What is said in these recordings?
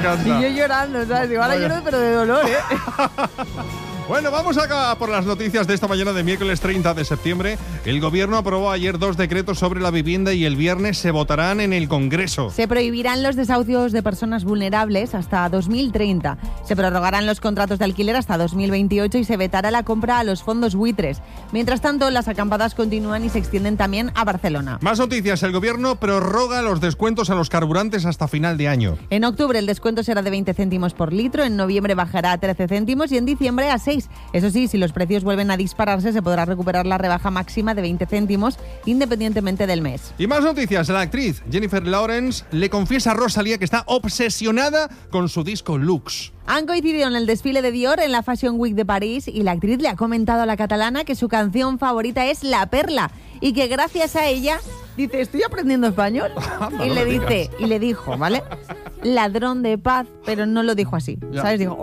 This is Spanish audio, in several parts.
encanta. Y yo llorando, ¿sabes? Digo, ahora lloro, pero de dolor, ¿eh? Bueno, vamos acá por las noticias de esta mañana de miércoles 30 de septiembre. El gobierno aprobó ayer 2 decretos sobre la vivienda y el viernes se votarán en el Congreso. Se prohibirán los desahucios de personas vulnerables hasta 2030. Se prorrogarán los contratos de alquiler hasta 2028 y se vetará la compra a los fondos buitres. Mientras tanto, las acampadas continúan y se extienden también a Barcelona. Más noticias. El gobierno prorroga los descuentos a los carburantes hasta final de año. En octubre el descuento será de 20 céntimos por litro, en noviembre bajará a 13 céntimos y en diciembre a 6. Eso sí, si los precios vuelven a dispararse, se podrá recuperar la rebaja máxima de 20 céntimos independientemente del mes. Y más noticias. La actriz Jennifer Lawrence le confiesa a Rosalía que está obsesionada con su disco Lux. Han coincidido en el desfile de Dior en la Fashion Week de París y la actriz le ha comentado a la catalana que su canción favorita es La Perla y que gracias a ella, dice, estoy aprendiendo español. Y le dijo, ¿vale? Ladrón de paz, pero no lo dijo así, ¿sabes? Dijo,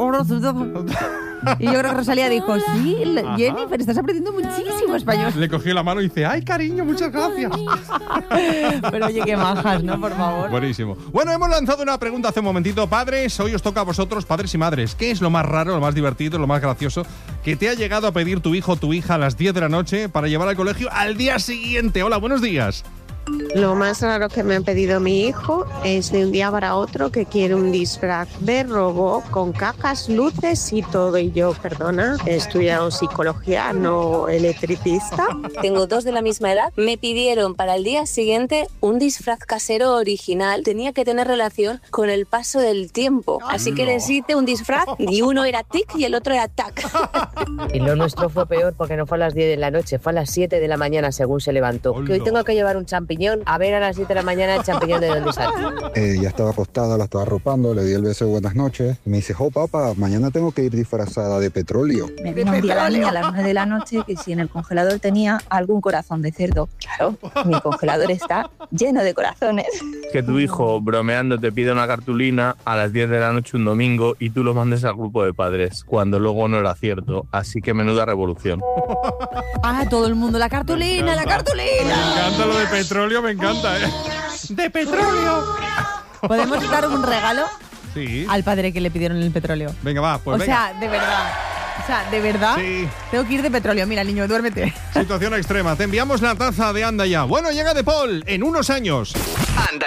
y yo creo que Rosalía dijo, sí, Jennifer, estás aprendiendo muchísimo español. Le cogió la mano y dice, ay, cariño, muchas gracias. Pero oye, qué majas, ¿no? Por favor. Buenísimo. Bueno, hemos lanzado una pregunta hace un momentito. Padres, hoy os toca a vosotros, padres y madres. ¿Qué es lo más raro, lo más divertido, lo más gracioso que te ha llegado a pedir tu hijo o tu hija a las 10 de la noche para llevar al colegio al día siguiente? Hola, buenos días. Lo más raro que me ha pedido mi hijo es de un día para otro que quiere un disfraz de robot con cajas, luces y todo. Y yo, perdona, he estudiado psicología, no electricista. Tengo 2 de la misma edad. Me pidieron para el día siguiente un disfraz casero original. Tenía que tener relación con el paso del tiempo. Así que les hice un disfraz y uno era tic y el otro era tac. Y lo nuestro fue peor porque no fue a las 10 de la noche, fue a las 7 de la mañana según se levantó. Que hoy tengo que llevar un champiñón. A ver a las 7 de la mañana el champiñón de dónde sale. Ya estaba acostada, la estaba arropando, le di el beso de buenas noches. Y me dice, papá, mañana tengo que ir disfrazada de petróleo. Me vino un día la niña a las 9 de la noche que si en el congelador tenía algún corazón de cerdo. Claro, mi congelador está lleno de corazones. Que tu hijo, bromeando, te pide una cartulina a las 10 de la noche un domingo y tú lo mandes al grupo de padres, cuando luego no era cierto. Así que menuda revolución. Ah, todo el mundo, la cartulina, la cartulina. Me encanta lo de petróleo, me encanta, ¿eh? ¡De petróleo! ¿Podemos dar un regalo? Sí. Al padre que le pidieron el petróleo. Venga, va, pues venga. O sea, de verdad, Sí. Tengo que ir de petróleo. Mira, niño, duérmete. Situación extrema. Te enviamos la taza de Anda Ya. Bueno, llega De Paul en unos años. Anda